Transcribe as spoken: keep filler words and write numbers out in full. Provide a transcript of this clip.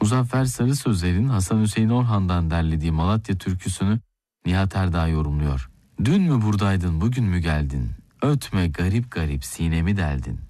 Muzaffer Sarı Sözler'in Hasan Hüseyin Orhan'dan derlediği Malatya türküsünü Nihat Erdağ yorumluyor. Dün mü buradaydın, bugün mü geldin? Ötme garip garip sinemi deldin.